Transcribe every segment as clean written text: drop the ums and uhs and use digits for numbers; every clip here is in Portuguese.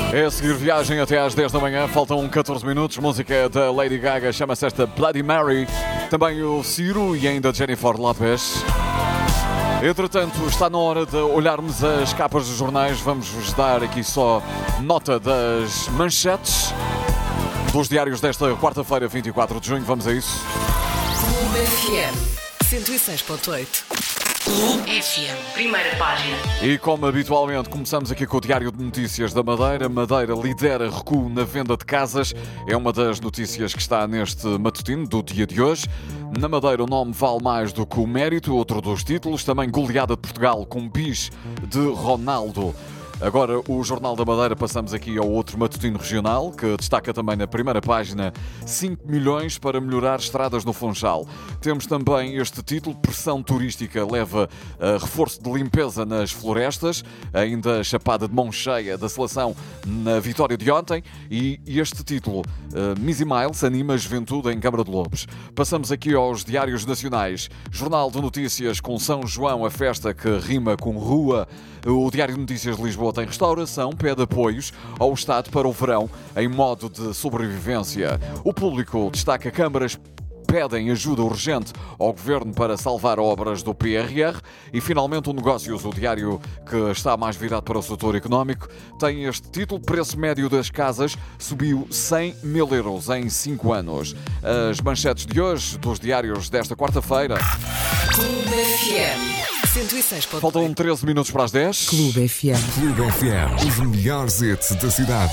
É a seguir viagem até às 10 da manhã, faltam 14 minutos. Música da Lady Gaga, chama-se esta Bloody Mary. Também o Ciro e ainda Jennifer Lopez. Entretanto, está na hora de olharmos as capas dos jornais. Vamos-vos dar aqui só nota das manchetes dos diários desta quarta-feira, 24 de junho. Vamos a isso. Clube FM 106.8. Clube FM, primeira página. E como habitualmente, começamos aqui com o Diário de Notícias da Madeira. Madeira lidera recuo na venda de casas. É uma das notícias que está neste matutino do dia de hoje. Na Madeira o nome vale mais do que o mérito, outro dos títulos. Também goleada de Portugal com bis de Ronaldo. Agora, o Jornal da Madeira, passamos aqui ao outro matutino regional, que destaca também na primeira página 5 milhões para melhorar estradas no Funchal. Temos também este título, pressão turística leva a reforço de limpeza nas florestas, ainda a chapada de mão cheia da seleção na vitória de ontem, e este título, Missy Miles anima a juventude em Câmara de Lobos. Passamos aqui aos diários nacionais. Jornal de Notícias com São João, a festa que rima com rua. O Diário de Notícias de Lisboa tem restauração, pede apoios ao Estado para o verão em modo de sobrevivência. O Público destaca câmaras pedem ajuda urgente ao Governo para salvar obras do PRR. E finalmente o Negócios, o diário que está mais virado para o setor económico, tem este título: preço médio das casas subiu 100 mil euros em 5 anos. As manchetes de hoje dos diários desta quarta-feira. Clube FM 106.8. Faltam 13 minutos para as 10. Clube FM. Clube FM, os melhores hits da cidade.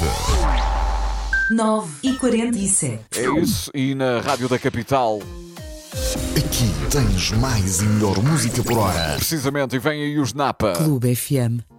9h47. É isso, e na Rádio da Capital, Aqui tens mais e melhor música por hora. precisamente, e vem aí os Napa. Clube FM.